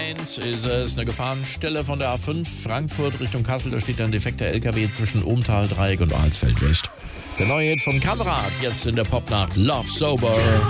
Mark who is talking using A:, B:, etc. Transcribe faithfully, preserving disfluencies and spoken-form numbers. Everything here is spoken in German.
A: eins ist es, eine Gefahrenstelle von der A fünf Frankfurt Richtung Kassel. Da steht ein defekter L K W zwischen Ohmtal, Dreieck und Alsfeld West. Der neue Hit von Kamerad, jetzt in der Popnacht Love Sober.